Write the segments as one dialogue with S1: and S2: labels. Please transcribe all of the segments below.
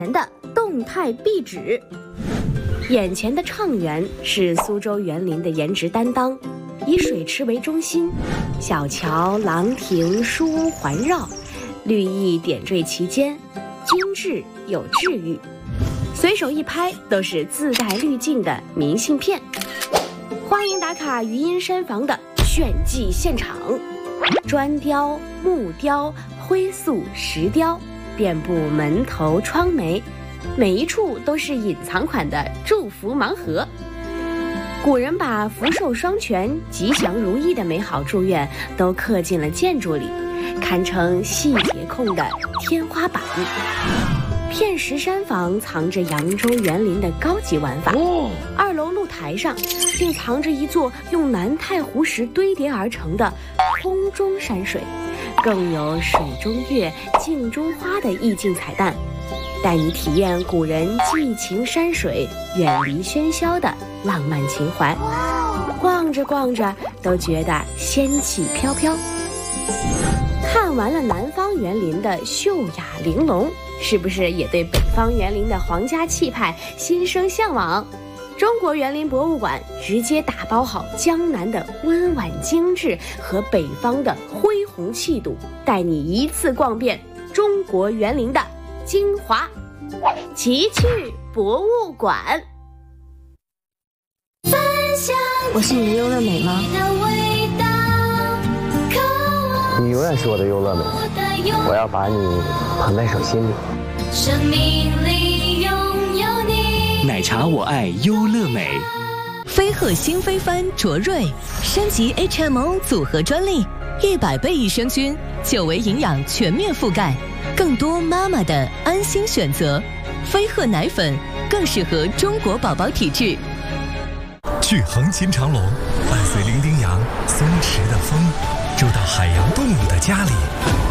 S1: 的动态壁纸。眼前的畅园是苏州园林的颜值担当，以水池为中心，小桥、廊亭、书屋环绕，绿意点缀其间，精致又治愈。随手一拍都是自带滤镜的明信片。欢迎打卡余音山房的炫技现场，砖雕、木雕、灰塑、石雕遍布门头窗楣，每一处都是隐藏款的祝福盲盒。古人把福寿双全、吉祥如意的美好祝愿都刻进了建筑里，堪称细节控的天花板。片石山房藏着扬州园林的高级玩法，二楼露台上竟藏着一座用南太湖石堆叠而成的空中山水，更有水中月、镜中花的意境彩蛋，带你体验古人寄情山水、远离喧嚣的浪漫情怀。逛着逛着都觉得仙气飘飘。看完了南方园林的秀雅玲珑，是不是也对北方园林的皇家气派心生向往？中国园林博物馆直接打包好江南的温婉精致和北方的恢宏气度，带你一次逛遍中国园林的精华。奇趣博物馆。我是你的优乐美吗？
S2: 你永远是我的优乐美，我要把你捧在手心里。
S3: 生命里拥有你，
S4: 奶茶我爱优乐美。
S5: 飞鹤新飞帆卓瑞升级 HMO 组合专利，100倍益生菌，9维营养全面覆盖，更多妈妈的安心选择。飞鹤奶粉更适合中国宝宝体质。
S6: 去横琴长隆，伴随伶仃羊、松弛的风，住到海洋动物的家里。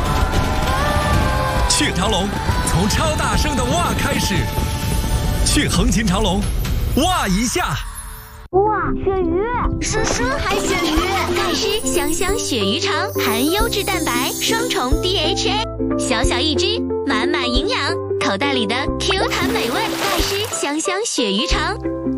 S6: 去长隆，从超大声的哇开始。去横琴长隆，哇一下！
S3: 哇，鳕鱼，是海鳕鱼，盖诗香香鳕鱼肠，含优质蛋白，双重 DHA， 小小一只，满满营养，口袋里的 Q 弹美味，盖诗香香鳕鱼肠。